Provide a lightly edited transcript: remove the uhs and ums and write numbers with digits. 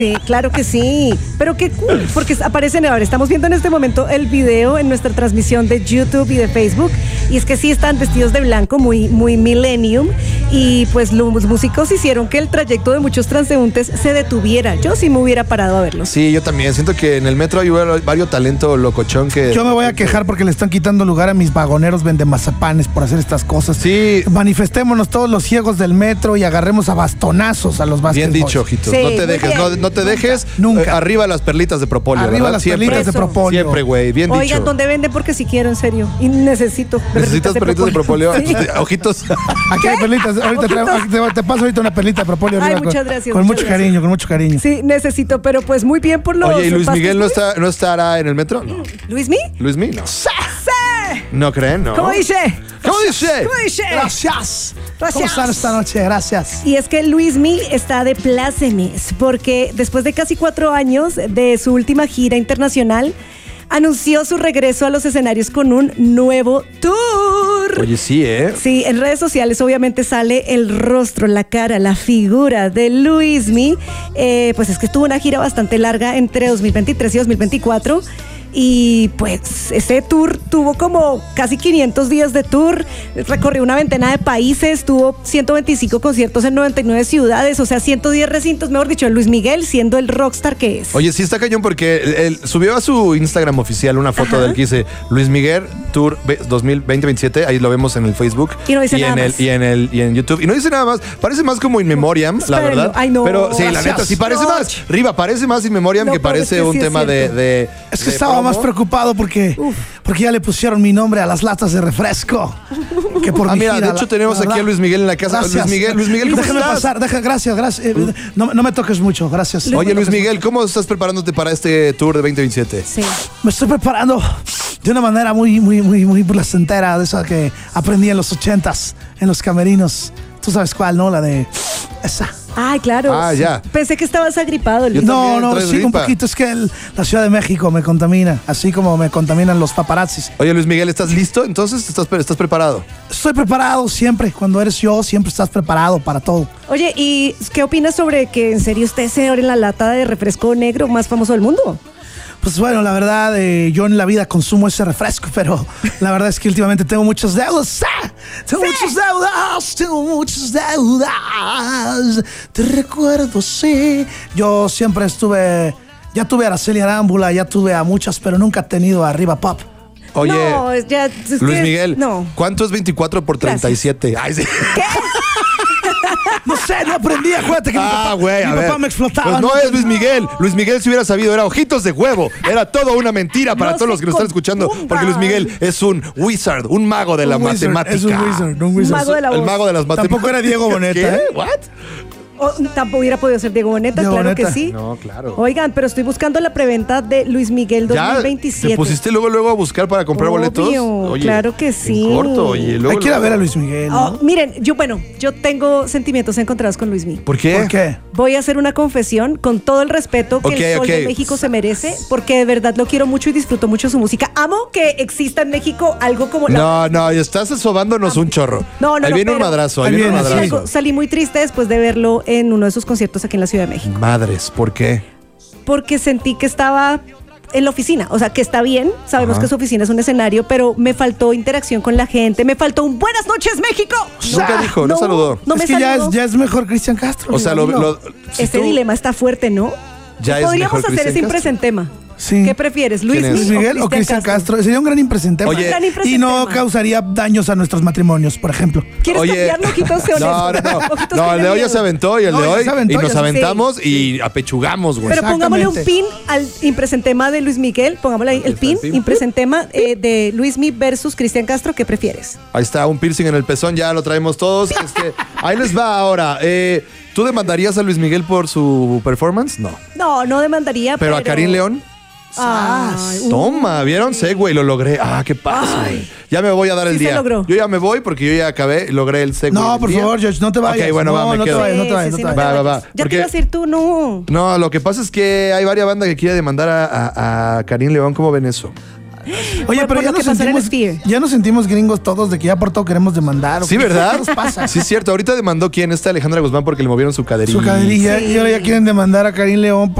Sí, claro que sí, pero qué cool, porque aparecen ahora, estamos viendo en este momento el video en nuestra transmisión de YouTube y de Facebook, y es que sí están vestidos de blanco, muy millennium, y pues los músicos hicieron que el trayecto de muchos transeúntes se detuviera. Yo sí me hubiera parado a verlos. Sí, yo también, siento que en el metro hay varios talento locochón que... Yo me voy a quejar porque le están quitando lugar a mis vagoneros vendemazapanes por hacer estas cosas. Sí. Manifestémonos todos los ciegos del metro y agarremos a bastonazos a los Basket Bien Boys. dicho, ojitos. Sí, No te dejes, no te dejes. Nunca. Arriba las perlitas de propóleo, Arriba ¿verdad? las Siempre. perlitas de Eso. propóleo. Siempre, güey, bien Oigan, dicho. ¿dónde venden? Porque si quiero, en serio, y necesito. ¿Necesitas perlitas de propóleo? Sí. Ojitos. Aquí hay perlitas. Ahorita te paso ahorita una perlita de propóleo. Ay, arriba, muchas gracias, Con muchas mucho gracias. cariño, con mucho cariño. Sí, necesito, pero pues muy bien por los... Oye, ¿y Luis Basket Miguel Boys. no estará en el metro? No. ¿Luismi? ¿Luis Miguel? No. ¡Sí! ¿No creen? No. ¿Cómo dice? ¿Cómo dice? ¿Cómo dice? Gracias. Gracias. ¿Cómo están esta noche? Gracias. Y es que Luismi está de plácemes, porque después de casi 4 años de su última gira internacional, anunció su regreso a los escenarios con un nuevo tour. Oye, sí, ¿eh? Sí, en redes sociales obviamente sale el rostro, la cara, la figura de Luismi. Pues es que estuvo una gira bastante larga entre 2023 y 2024. Y pues ese tour tuvo como casi 500 días de tour, recorrió una veintena de países, tuvo 125 conciertos en 99 ciudades, o sea, 110 recintos, mejor dicho, Luis Miguel siendo el rockstar que es. Oye, sí está cañón porque él subió a su Instagram oficial una foto del que dice Luis Miguel Tour 2027, ahí lo vemos en el Facebook Y no dice nada más. y en YouTube. Y no dice nada más, parece más como In Memoriam, la Espérenlo. verdad. Ay, no. Pero sí, la Gracias. neta, sí parece No. más. Riva, parece más In Memoriam No, que pero es parece que un sí es tema cierto. Es que de estaba promo. más preocupado porque ya le pusieron mi nombre a las latas de refresco. Que por mi Mira, gira, de hecho tenemos la aquí a verdad. Luis Miguel en la casa. Gracias. Luis Miguel, ¿cómo Déjame estás? pasar, gracias. No me toques mucho, gracias. Oye, Luis Miguel, ¿cómo estás preparándote para este tour de 2027? Sí. Me estoy preparando de una manera muy placentera, de esa que aprendí en los 80s, en los camerinos. Tú sabes cuál, ¿no? La de esa. Ay, claro. Ah, ya. Pensé que estabas agripado, Luis. Yo también, No, traes sí, un gripa. poquito. Es que la Ciudad de México me contamina, así como me contaminan los paparazzis. Oye, Luis Miguel, ¿estás listo? Entonces, ¿estás preparado? Estoy preparado siempre. Cuando eres yo, siempre estás preparado para todo. Oye, ¿y qué opinas sobre que en serio usted es ahora en la lata de refresco negro más famoso del mundo? Pues bueno, la verdad, yo en la vida consumo ese refresco, pero la verdad es que últimamente tengo muchos deudas. ¡Ah! Tengo muchas deudas. Te recuerdo, sí. Yo siempre ya tuve a Araceli Arámbula, ya tuve a muchas, pero nunca he tenido a Riva Pop. Oye, No, ya, es Luis que- Miguel, No. ¿cuánto es 24 por 37? Ay, sí. No sé, no aprendí, acuérdate que Güey, mi a papá ver. me explotaba. Pues no es Luis Miguel. Luis Miguel, si hubiera sabido, era ojitos de huevo. Era todo una mentira para No todos se los que nos están escuchando. confundan. Porque Luis Miguel es un wizard, un mago de la Un wizard, matemática. es un wizard, un wizard. Mago de la El voz. mago de las matemáticas. Tampoco era Diego Boneta, ¿Qué? ¿eh? ¿What? Tampoco hubiera podido ser Diego Boneta, Diego claro Boneta. que sí. No, claro. Oigan, pero estoy buscando la preventa de Luis Miguel ¿Ya 2027. te pusiste luego a buscar para comprar Obvio, boletos? claro que sí. En corto, oye. Hay que ir a ver a Luis Miguel, ¿no? Oh, miren, yo tengo sentimientos encontrados con Luis Miguel. ¿Por qué? ¿Por qué? Voy a hacer una confesión con todo el respeto que el Sol de México se merece, porque de verdad lo quiero mucho y disfruto mucho su música. Amo que exista en México algo como No, estás asobándonos un chorro. No, Ahí viene un pero- madrazo, Ahí ahí viene un viene, sí. madrazo. Algo- Salí muy triste después de verlo en uno de sus conciertos aquí en la Ciudad de México, Madres, ¿por qué? porque sentí que estaba en la oficina, o sea, que está bien, sabemos Ajá. que su oficina es un escenario, pero me faltó interacción con la gente, me faltó un buenas noches México. Nunca dijo, no saludó. No me es que saludó. ya es mejor Cristian Castro. O sea, si Ese tú- dilema está fuerte, ¿no? Ya es Podríamos mejor hacer ese Cristian Castro. impresentema. Sí. ¿Qué prefieres, Luis ¿Quién es? Luis Miguel o Cristian Castro. Sería un gran impresentema. Oye, Gran y impresentema. no causaría daños a nuestros matrimonios, por ejemplo. ¿Quieres cambiarlo, Ojitos? Sé No, honesto. Ojitos no, el tiene de hoy ya miedo. se aventó y el No, de ya hoy se aventó, y ya nos se- aventamos y apechugamos, güey. Pero pongámosle un pin Exactamente. al impresentema de Luis Miguel, pongámosle ahí el pin, impresentema de Luis Miguel versus Cristian Castro, ¿qué prefieres? Ahí está, un piercing en el pezón, ya lo traemos todos. Ahí les va ahora. ¿Tú demandarías a Luis Miguel por su performance? No. No demandaría, ¿Pero a Karim León? Ay, Toma, ¿vieron? Segway, lo logré. ¿Qué pasa, güey? Ya me voy a dar el Sí se día. logró. Yo ya me voy porque yo ya acabé, logré el Segway. No, del por día. favor, George, no te vayas. Ok, bueno, no, me no quedo. te vayas, no te vayas. Sí, no te no te vayas. Va. vayas. Ya Porque- te ibas a ir tú, no. No, lo que pasa es que hay varias bandas que quieren demandar a Karim León. ¿Cómo ven eso? Oye, pero por lo que pasó en el Sphere. ya nos sentimos gringos todos de que ya por todo queremos demandar. Sí, ¿verdad? ¿Qué nos pasa? Sí, es cierto. Ahorita demandó quién, Alejandra Guzmán, porque le movieron su caderilla. Su caderilla. Sí. Y ahora ya quieren demandar a Karim León